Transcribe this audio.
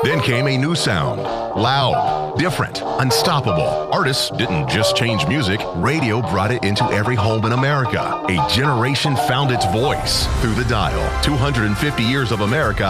Then came a new sound. Loud, different, unstoppable. Artists didn't just change music, radio brought it into every home in America. A generation found its voice through the dial. 250 years of America